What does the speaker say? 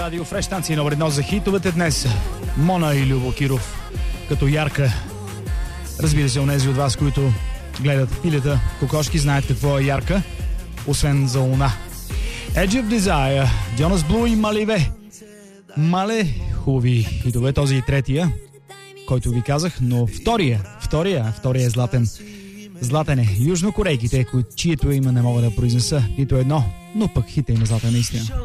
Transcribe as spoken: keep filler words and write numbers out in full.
Радио Фреш, станция номер едно за хитовете днес. Мона и Любо Киров като ярка. Разбира се, онези от вас, които гледат пилета кокошки, знаят какво е ярка, освен за луна. Edge of Desire, Jonas Blue и Маливе. Мале, хубави хитове, този и третия, който ви казах, но втория, втория, втория е златен. Златен е. Южнокорейките, чието име не мога да произнеса нито едно, но пък хита има златен наистина.